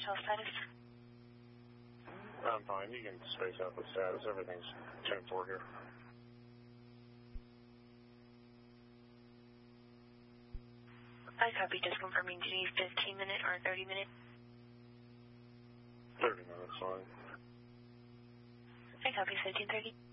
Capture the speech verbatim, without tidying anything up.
shell status? I'm fine. You can space out the status. Everything's ten four here. I copy. Just confirming. Do you need fifteen minute or thirty minute? thirty minutes, fine. I copy. fifteen thirty.